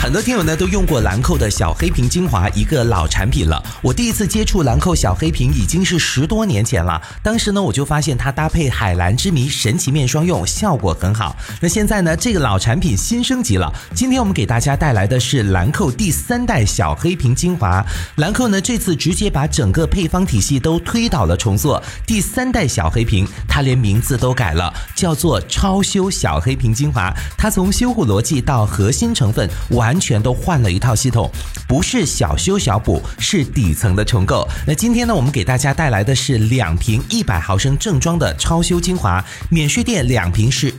很多听友呢都用过兰蔻的小黑瓶精华，一个老产品了。我第一次接触兰蔻小黑瓶已经是10多年前了，当时呢我就发现它搭配海蓝之谜神奇面霜用效果很好。那现在呢这个老产品新升级了，今天我们给大家带来的是兰蔻第3代小黑瓶精华。兰蔻呢这次直接把整个配方体系都推倒了重做，第3代小黑瓶它连名字都改了，叫做超修小黑瓶精华。它从修护逻辑到核心成分完全都换了一套系统，不是小修小补，是底层的重构。那今天呢我们给大家带来的是2瓶100毫升正装的超修精华，免税店2瓶是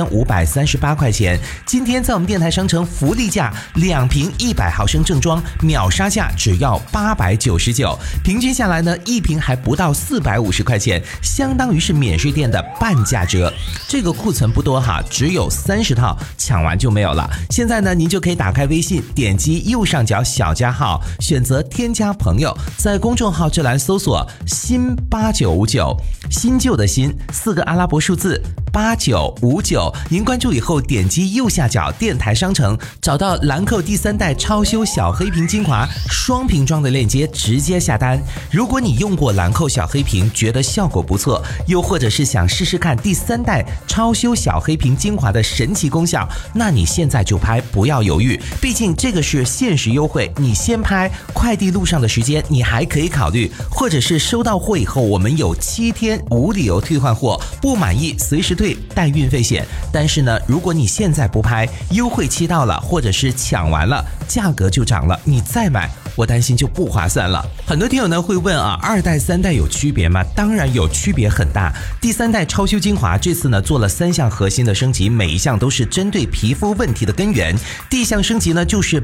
1538块钱，今天在我们电台商城福利价2瓶100毫升正装秒杀价只要899，平均下来呢1瓶还不到450块钱，相当于是免税店的半价折。这个库存不多哈，只有30套，抢完就没有了。现在呢您就可以打开微信，点击右上角小加号，选择添加朋友，在公众号这栏搜索新8959，新旧的新4个阿拉伯数字8959，您关注以后点击右下角电台商城，找到兰蔻第3代超修小黑瓶精华双瓶装的链接，直接下单。如果你用过兰蔻小黑瓶觉得效果不错，又或者是想试试看第3代超修小黑瓶精华的神奇功效，那你现在就拍，不要犹豫，毕竟这个是限时优惠，你先拍，快递路上的时间你还可以考虑，或者是收到货以后我们有7天无理由退换货，不满意随时退，带运费险。但是呢如果你现在不拍，优惠期到了，或者是抢完了，价格就涨了，你再买我担心就不划算了。很多听友呢会问啊，2代3代有区别吗？当然有区别很大。第3代超修精华这次呢做了3项核心的升级，每一项都是针对皮肤问题的根源。第一项升级呢就是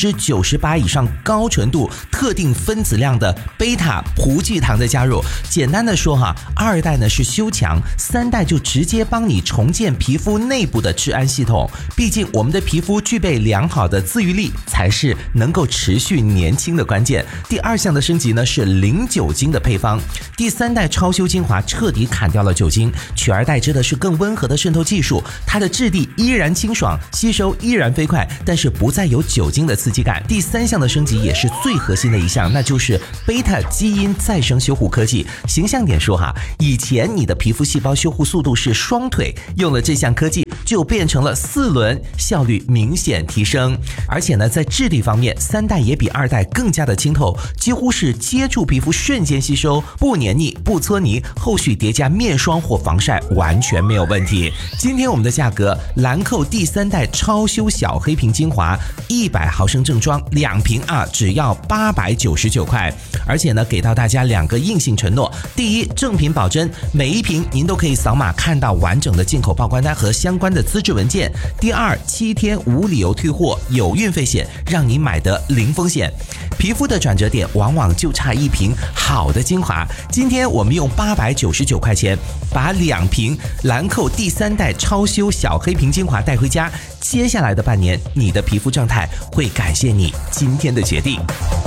98%以上高纯度特定分子量的贝塔葡聚糖的加入。简单的说哈，2代呢是修强，3代就直接帮你重建皮肤内部的治安系统。毕竟我们的皮肤具备良好的自愈力，才是能够持续年轻的关键。第2项的升级呢是零酒精的配方。第3代超修精华彻底砍掉了酒精，取而代之的是更温和的渗透技术，它的质地依然清爽，吸收依然飞快，但是不再有酒精的刺激感。第3项的升级也是最核心的一项，那就是贝塔基因再生修护科技。形象点说哈，以前你的皮肤细胞修护速度是双腿，用了这项科技就变成了4轮，效率明显提升。而且呢在质地方面，3代也比2代更加的清透，几乎是接触皮肤瞬间吸收，不黏腻不搓泥，后续叠加面霜或防晒完全没有问题。今天我们的价格，兰蔻第3代超修小黑瓶精华100毫升正装2瓶啊，只要899块。而且呢给到大家2个硬性承诺，第一，正品保真，每一瓶您都可以扫码看到完整的进口报关单和相关的资质文件。第2，7天无理由退货，有运费险，让你买得零风险。皮肤的转折点往往就差1瓶好的精华，今天我们用899块钱把2瓶兰蔻第3代超修小黑瓶精华带回家，接下来的半年你的皮肤状态会感谢你今天的决定。